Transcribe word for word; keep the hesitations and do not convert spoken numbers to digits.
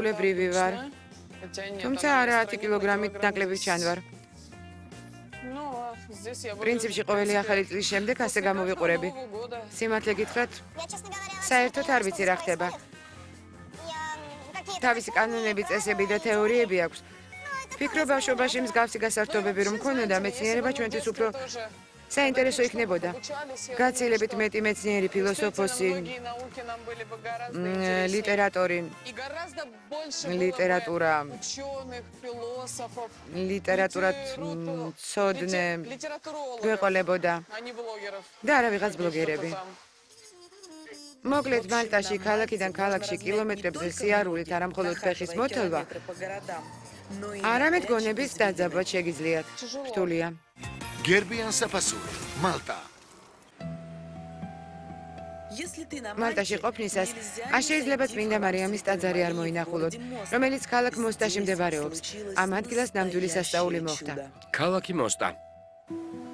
ჩვეულებრივი ვარ. თუმცა არა ათი კილოგრამით ნაკლები ჩანვარ. პრინციპში ყოველი ახალი წლის შემდეგ ასე გამოვიყურები. სიმართლე გითხრათ, საერთოდ არ ვიცი რა ხდება. თავისი კანონები, წესები და თეორიები აქვს. ფიქრობ ბავშვობაში მსგავსი გასართობები რომ მქონოდა, მეცნიერება ჩვენთვის უფრო საინტერესო იქნებოდა. გაცილებით მეტი მეცნიერი, ფილოსოფოსი, ლიტერატორი, ლიტერატურა, ლიტერატურად მცოდნე გვეყოლებოდა და არა ვიღაც ბლოგერები. მოკლედ, მალტაში ქალაქიდან ქალაქში კილომეტრებზე სიარულით არა მხოლოდ ფეხის მოთელვა, არამედ გონების დაძაბვაც შეგიძლიათ. რთულია. გერბიან საფასური, მალტა. მალტაში ყოფნისას არ შეიძლება წმინდა მარიამის ტაძარი არ მოინახულოთ, რომელიც ქალაქ მოსტაში მდებარეობს. ამ ადგილას ნამდვილი სასწაული მოხდა. ქალაქი მოსტა.